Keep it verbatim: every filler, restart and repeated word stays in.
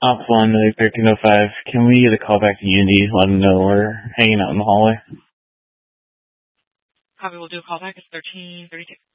Op one, like thirteen oh five. Can we get a call back to Unity? Let them know we're hanging out in the hallway. Copy, we'll do a call back. It's thirteen thirty-two.